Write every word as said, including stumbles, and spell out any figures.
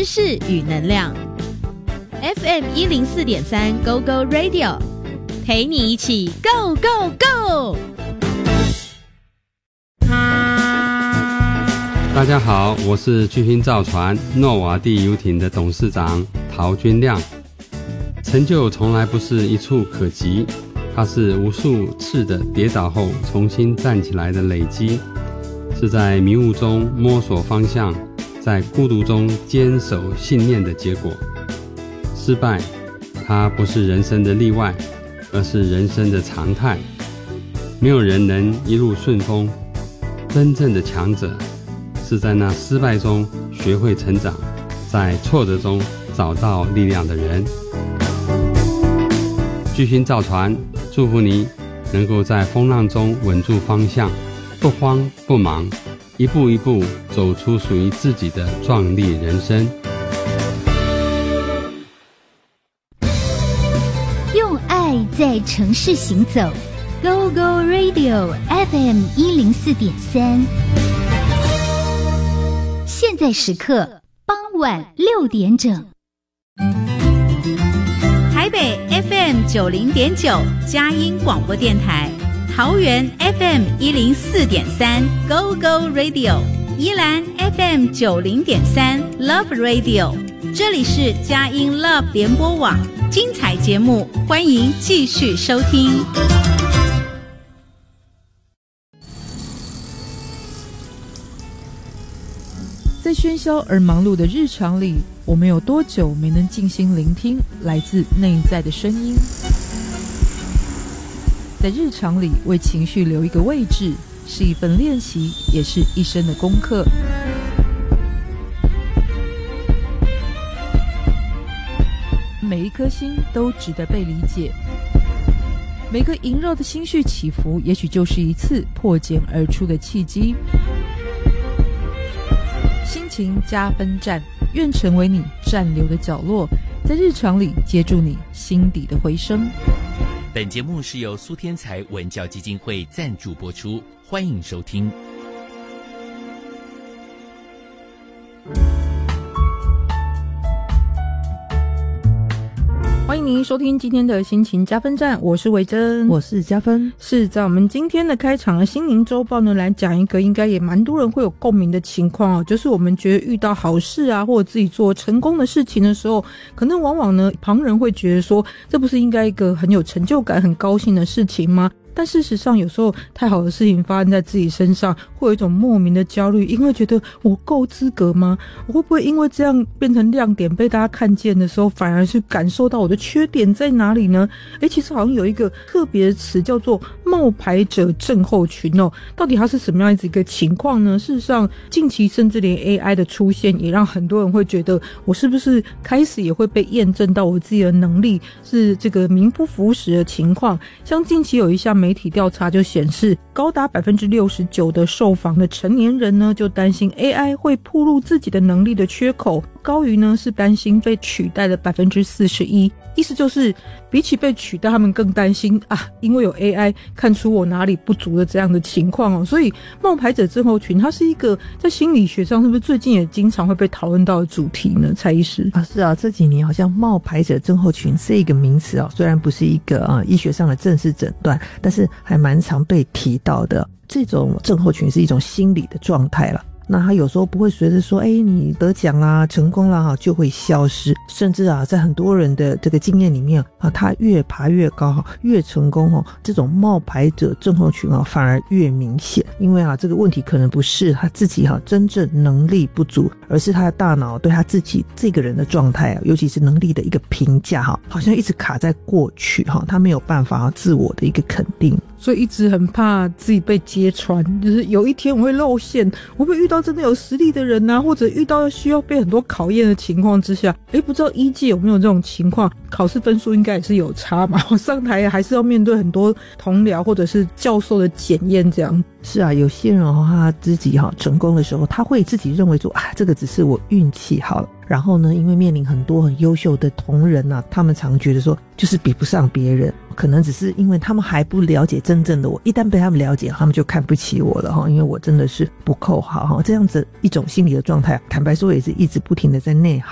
知识与能量。 F M 一零四点三 Go Go Radio 陪你一起 Go Go Go。 大家好，我是巨星造船诺瓦地游艇的董事长陶君亮。成就从来不是一触可及，它是无数次的跌倒后重新站起来的累积，是在迷雾中摸索方向，在孤独中坚守信念的结果。失败，它不是人生的例外，而是人生的常态。没有人能一路顺风，真正的强者是在那失败中学会成长，在挫折中找到力量的人。巨星造船祝福你能够在风浪中稳住方向，不慌不忙，一步一步走出属于自己的壮丽人生。 用爱在城市行走 Go Go Radio F M 一零四点三，现在时刻傍晚六点整。 台北 F M 九零点九佳音广播电台，桃园 F M 一零四点三 Go Go Radio， 宜兰 F M 九零点三 Love Radio， 这里是佳音 Love 联播网，精彩节目欢迎继续收听。 在喧嚣而忙碌的日常里，我们有多久没能静心聆听来自内在的声音？在日常里为情绪留一个位置，是一份练习，也是一生的功课。每一颗心都值得被理解，每个萦绕的心绪起伏，也许就是一次破茧而出的契机。心情加分站，愿成为你站留的角落，在日常里接住你心底的回声。 本节目是由苏天才文教基金会赞助播出，欢迎收听。 欢迎您收听今天的心情加分站，我是维珍， 我是加分。 是在我们今天的开场的心灵周报呢，来讲一个应该也蛮多人会有共鸣的情况哦，就是我们觉得遇到好事啊，或者自己做成功的事情的时候，可能往往呢，旁人会觉得说，这不是应该一个很有成就感、很高兴的事情吗？但事实上有时候太好的事情发生在自己身上，会有一种莫名的焦虑，因为觉得我够资格吗？我会不会因为这样变成亮点被大家看见的时候，反而是感受到我的缺点在哪里呢？诶，其实好像有一个特别的词叫做冒牌者症候群哦，到底它是什么样子一个情况呢？事实上近期甚至连 A I 的出现也让很多人会觉得，我是不是开始也会被验证到我自己的能力是这个名不符实的情况。像近期有一项媒体调查就显示，高达 百分之六十九 的受访的成年人呢，就担心 A I 会暴露自己的能力的缺口，高于呢是担心被取代的 百分之四十一。意思就是比起被取代，他们更担心啊，因为有 A I 看出我哪里不足的这样的情况哦。所以冒牌者症候群它是一个在心理学上是不是最近也经常会被讨论到的主题呢？蔡医师啊，是啊，这几年好像冒牌者症候群是一个名词哦，虽然不是一个啊医学上的正式诊断，但是还蛮常被提到的。这种症候群是一种心理的状态了。那他有时候不会随着说，哎，你得奖啦、成功啦就会消失，甚至啊，在很多人的这个经验里面啊，他越爬越高，越成功哦，这种冒牌者症候群啊，反而越明显。因为啊，这个问题可能不是他自己哈、啊、真正能力不足，而是他的大脑对他自己这个人的状态啊，尤其是能力的一个评价哈，好像一直卡在过去哈，他没有办法自我的一个肯定。 所以一直很怕自己被揭穿，就是有一天我会露馅，我会遇到真的有实力的人啊，或者遇到需要被很多考验的情况之下，诶，不知道医界有没有这种情况？考试分数应该也是有差嘛，我上台还是要面对很多同僚或者是教授的检验这样。 是啊，有些人哦，他自己哈、哦、成功的时候，他会自己认为说啊，这个只是我运气好了。然后呢，因为面临很多很优秀的同仁啊，他们常觉得说就是比不上别人，可能只是因为他们还不了解真正的我，一旦被他们了解，他们就看不起我了哈，因为我真的是不够好哈，这样子一种心理的状态，坦白说也是一直不停的在内耗。